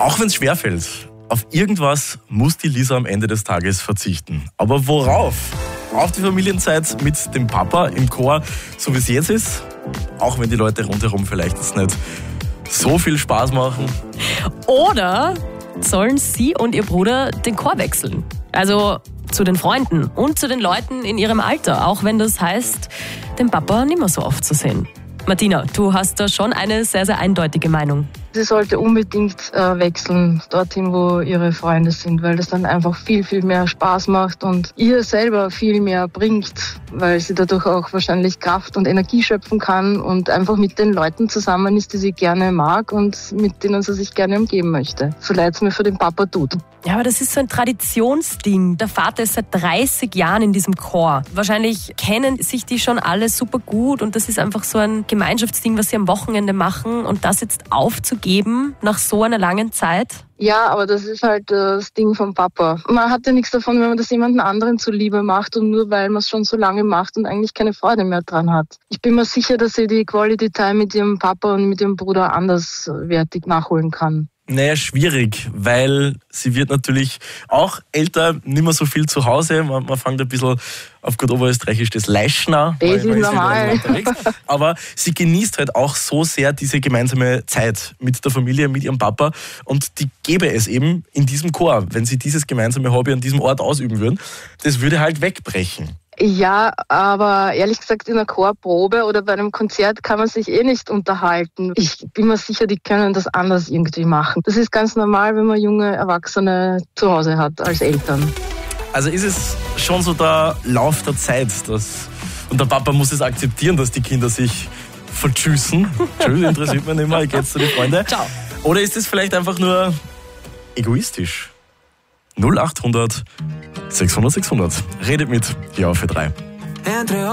Auch wenn es schwerfällt, auf irgendwas muss die Lisa am Ende des Tages verzichten. Aber worauf? Auf die Familienzeit mit dem Papa im Chor, so wie es jetzt ist. Auch wenn die Leute rundherum vielleicht jetzt nicht so viel Spaß machen. Oder sollen sie und ihr Bruder den Chor wechseln? Also zu den Freunden und zu den Leuten in ihrem Alter, auch wenn das heißt, den Papa nicht mehr so oft zu sehen. Martina, du hast da schon eine sehr, sehr eindeutige Meinung. Sie sollte unbedingt wechseln, dorthin, wo ihre Freunde sind, weil das dann einfach viel, viel mehr Spaß macht und ihr selber viel mehr bringt, weil sie dadurch auch wahrscheinlich Kraft und Energie schöpfen kann und einfach mit den Leuten zusammen ist, die sie gerne mag und mit denen sie sich gerne umgeben möchte. So leid es mir für den Papa tut. Ja, aber das ist so ein Traditionsding. Der Vater ist seit 30 Jahren in diesem Chor. Wahrscheinlich kennen sich die schon alle super gut und das ist einfach so ein Gemeinschaftsding, was sie am Wochenende machen und das jetzt aufzugeben nach so einer langen Zeit. Ja, aber das ist halt das Ding vom Papa. Man hat ja nichts davon, wenn man das jemandem anderen zuliebe macht und nur weil man es schon so lange macht und eigentlich keine Freude mehr dran hat. Ich bin mir sicher, dass sie die Quality Time mit ihrem Papa und mit ihrem Bruder anderswertig nachholen kann. Naja, schwierig, weil sie wird natürlich auch älter, nicht mehr so viel zu Hause. Man fängt ein bisschen auf gut Oberösterreichisch das Leischner. Das ist normal. Aber sie genießt halt auch so sehr diese gemeinsame Zeit mit der Familie, mit ihrem Papa. Und die gäbe es eben in diesem Chor, wenn sie dieses gemeinsame Hobby an diesem Ort ausüben würden. Das würde halt wegbrechen. Ja, aber ehrlich gesagt, in einer Chorprobe oder bei einem Konzert kann man sich nicht unterhalten. Ich bin mir sicher, die können das anders irgendwie machen. Das ist ganz normal, wenn man junge Erwachsene zu Hause hat als Eltern. Also ist es schon so der Lauf der Zeit, und der Papa muss es akzeptieren, dass die Kinder sich vertschüssen. Tschüss, interessiert mich nicht mehr, ich gehe jetzt zu den Freunden. Ciao. Oder ist es vielleicht einfach nur egoistisch? 0800 600 600. Redet mit hier auf Ö3.